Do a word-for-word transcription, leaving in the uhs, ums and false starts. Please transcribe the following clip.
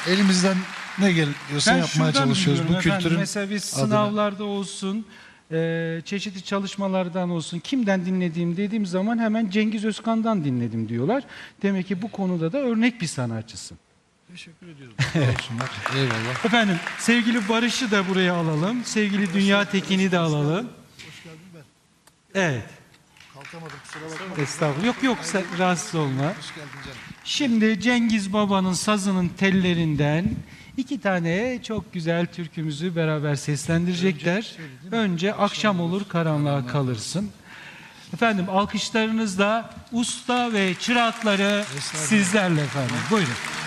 elimizden ne geliyorsa Ben yapmaya şuradan çalışıyoruz. Bu biliyorum efendim, kültürün mesela biz adına. sınavlarda olsun, e, çeşitli çalışmalardan olsun, kimden dinlediğim dediğim zaman hemen Cengiz Özkan'dan dinledim diyorlar. Demek ki bu konuda da örnek bir sanatçısın. Teşekkür ediyorum. Sağ olsunlar. Eyvallah. Efendim, sevgili Barış'ı da buraya alalım. Sevgili Dünya Tekin'i de alalım. Hoş geldin ben. Evet. Kalkamadım, kusura bakma. Estağfurullah. Yok yok, sen rahatsız olma. Hoş geldin canım. Şimdi Cengiz Baba'nın sazının tellerinden iki tane çok güzel türkümüzü beraber seslendirecekler. Önce Akşam Olur Karanlığa Kalırsın. Efendim, alkışlarınızla usta ve çırakları sizlerle efendim. Buyurun.